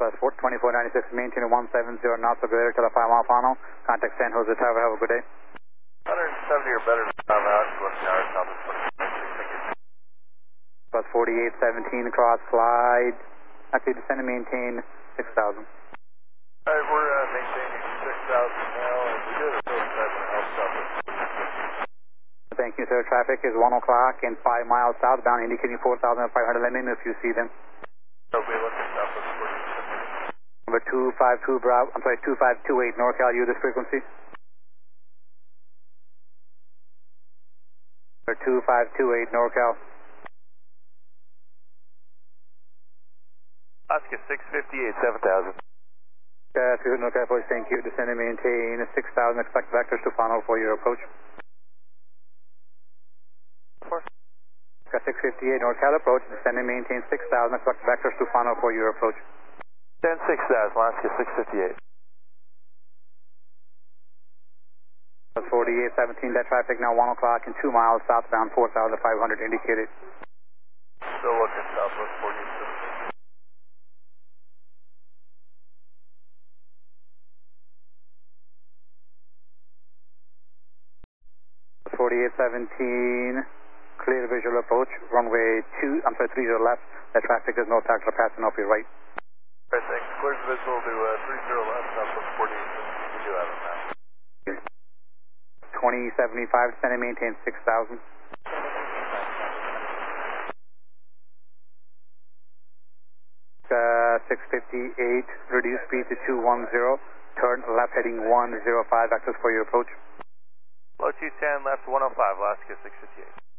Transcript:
Plus 2496, maintain 170 knots or greater till a 5 mile final. Contact San Jose Tower. Have a good day. 170 or better, 5 hours, left tower, south of 26. Plus 4817, cross slide. Actually, descend and maintain 6,000. Alright, we're maintaining 6,000 now, and we did a total traffic help south. Thank you, sir. Traffic is 1 o'clock and 5 miles southbound, indicating 4,500. Let me know if you see them. So we look at southwest 40. Number 252 Bravo, I'm sorry, 2528 NorCal, you this frequency? Number 2528 NorCal. Oscar 658, 7,000. NorCal, please, thank you. Descend and maintain 6,000. Expect vectors to funnel for your approach. 658 NorCal approach. Descend and maintain 6,000. Expect vectors to funnel for your approach. 10 6,000, Alaska 658. Plus 4817, that traffic now 1 o'clock and 2 miles southbound, 4,500 indicated. Still looking southwest 4817. 4817, clear visual approach, runway 30 left. The traffic is no taxi passing off your right. Right, thanks. Clears visual to 30 left, southwest 48. We do have a map. 2075, descend and maintain 6,000. 658, reduce speed to 210, turn left heading 105, access for your approach. Low 210, left 105, Alaska 658.